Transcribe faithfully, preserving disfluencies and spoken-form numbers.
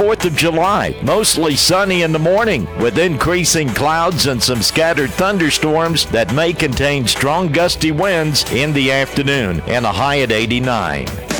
fourth of July. Mostly sunny in the morning with increasing clouds and some scattered thunderstorms that may contain strong gusty winds in the afternoon, and a high at eighty-nine.